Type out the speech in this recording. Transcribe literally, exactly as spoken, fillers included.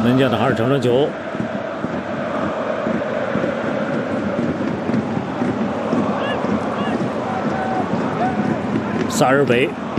门将的还是长传球。萨尔北